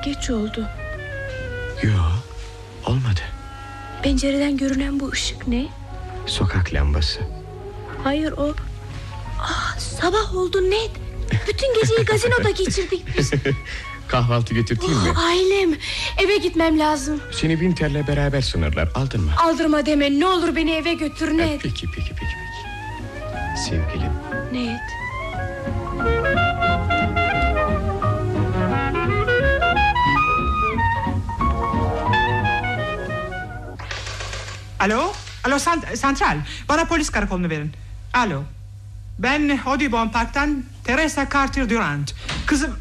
geç oldu. Yok, olmadı. Pencereden görünen bu ışık ne? Sokak lambası. Hayır o. Sabah oldu Ned. Bütün geceyi gazinoda geçirdik biz. Kahvaltı götürteyim mi? Ailem, eve gitmem lazım. Seni Winter'le beraber sınırlar, aldırma. Aldırma deme, ne olur beni eve götür Ned. Peki. Sevgilim. Ned. Alo santral. Bana polis karakolunu verin. Alo. Ben Audubon Park'tan Teresa Carter Durant. Kızım.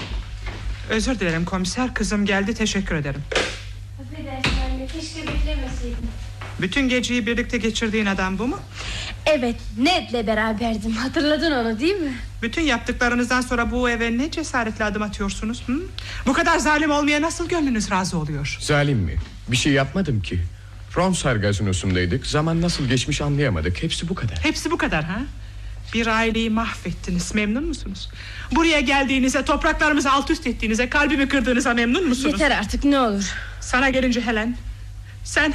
Özür dilerim komiser, kızım geldi, teşekkür ederim. Affedersin anne, keşke beklemeseydim. Bütün geceyi birlikte geçirdiğin adam bu mu? Evet, Ned'le beraberdim. Hatırladın onu değil mi? Bütün yaptıklarınızdan sonra bu eve ne cesaretle adım atıyorsunuz? Bu kadar zalim olmaya nasıl gönlünüz razı oluyor? Zalim mi? Bir şey yapmadım ki. Romsar gazinosundaydık. Zaman nasıl geçmiş anlayamadık. Hepsi bu kadar. Hepsi bu kadar ha? Bir aileyi mahvettiniz, memnun musunuz? Buraya geldiğinize, topraklarımızı alt üst ettiğinize, kalbimi kırdığınıza memnun musunuz? Yeter artık, ne olur. Sana gelince Helen, sen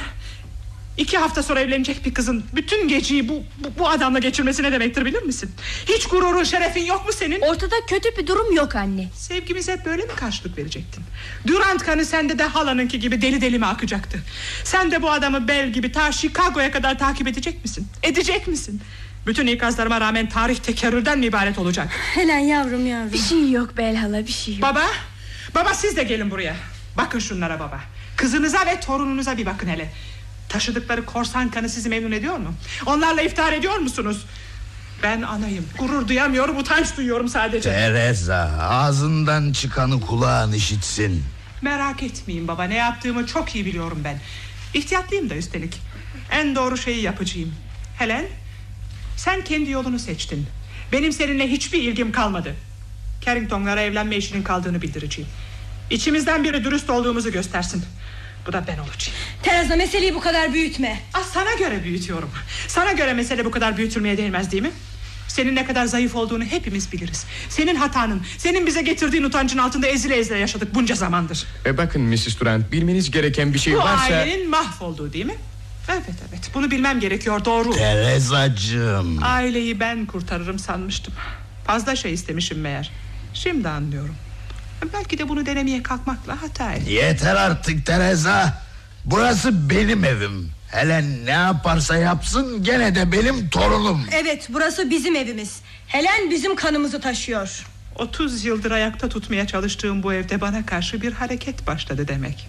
2 hafta sonra evlenecek bir kızın bütün geceyi bu adamla geçirmesi ne demektir bilir misin? Hiç gururun, şerefin yok mu senin? Ortada kötü bir durum yok anne. Sevgimize hep böyle mi karşılık verecektin? Durant kanı sende de halanınki gibi deli mi akacaktı? Sen de bu adamı Bell gibi ta Chicago'ya kadar takip edecek misin? Edecek misin? Bütün ikazlarıma rağmen tarih tekerrürden mi ibaret olacak? Helen yavrum. Bir şey yok Bell hala, bir şey yok. Baba siz de gelin buraya. Bakın şunlara baba. Kızınıza ve torununuza bir bakın hele. Taşıdıkları korsan kanı sizi memnun ediyor mu? Onlarla iftihar ediyor musunuz? Ben anayım, gurur duyamıyorum, utanç duyuyorum sadece. Teresa, ağzından çıkanı kulağın işitsin. Merak etmeyin baba, ne yaptığımı çok iyi biliyorum ben. İhtiyatlıyım da üstelik. En doğru şeyi yapacağım. Helen, sen kendi yolunu seçtin. Benim seninle hiçbir ilgim kalmadı. Carrington'lara evlenme işinin kaldığını bildireceğim. İçimizden biri dürüst olduğumuzu göstersin. Bu da ben olacağım. Teresa, meseleyi bu kadar büyütme. Sana göre büyütüyorum. Sana göre mesele bu kadar büyütülmeye değmez değil mi? Senin ne kadar zayıf olduğunu hepimiz biliriz. Senin hatanın, senin bize getirdiğin utancın altında ezile ezile yaşadık bunca zamandır. Bakın Mrs. Durant, bilmeniz gereken bir şey varsa... Bu ailenin mahvolduğu değil mi? Evet, bunu bilmem gerekiyor, doğru. Teresacığım, aileyi ben kurtarırım sanmıştım. Fazla şey istemişim meğer. Şimdi anlıyorum. Belki de bunu denemeye kalkmakla hata ettim. yeter artık Teresa. Burası benim evim. Helen ne yaparsa yapsın gene de benim torunum. Evet, burası bizim evimiz. Helen bizim kanımızı taşıyor. 30 yıldır ayakta tutmaya çalıştığım bu evde bana karşı bir hareket başladı demek.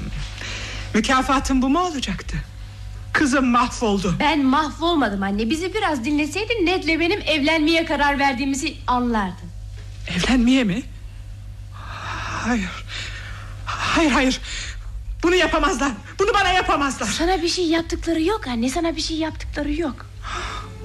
Mükafatım bu mu olacaktı? Kızım mahvoldu. Ben mahvolmadım anne. Bizi biraz dinleseydin Ned'le benim evlenmeye karar verdiğimizi anlardın. Evlenmeye mi? Hayır. Bunu yapamazlar. Bunu bana yapamazlar. Sana bir şey yaptıkları yok anne. Sana bir şey yaptıkları yok.